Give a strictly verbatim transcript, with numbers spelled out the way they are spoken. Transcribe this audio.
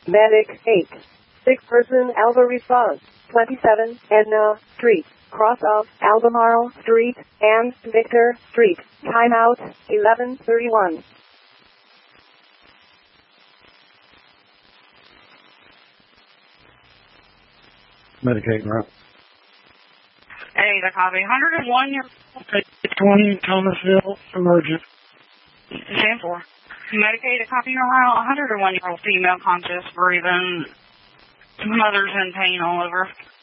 Medic eight. Sick person Alva response. twenty-seven Edna Street. Cross of Albemarle Street and Victor Street. Timeout eleven thirty-one. Medicaid, right? Hey, the copy. one hundred one, you're twenty, Thomasville, emergent. ten four. Medicaid, a copy, you're around one hundred one-year-old female conscious, breathing, mother's in pain all over.